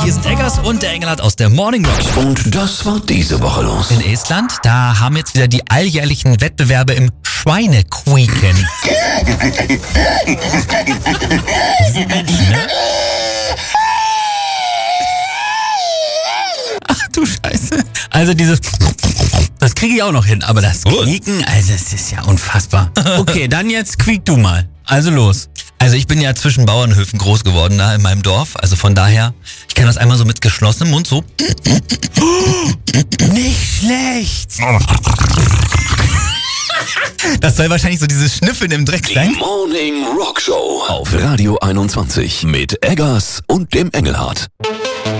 Hier sind Eggers und der Engelhardt aus der Morning Rock Show. Und das war diese Woche los. In Estland, da haben jetzt wieder die alljährlichen Wettbewerbe im Schweinequieken. Ach du Scheiße. Also das kriege ich auch noch hin, aber das Quieken, also es ist ja unfassbar. Okay, dann jetzt quiek du mal. Also los. Also ich bin ja zwischen Bauernhöfen groß geworden da in meinem Dorf, also von daher, ich kann das einmal so mit geschlossenem Mund so. Nicht schlecht. Das soll wahrscheinlich so dieses Schnüffeln im Dreck sein. Die Morning Rock Show auf Radio 21 mit Eggers und dem Engelhardt.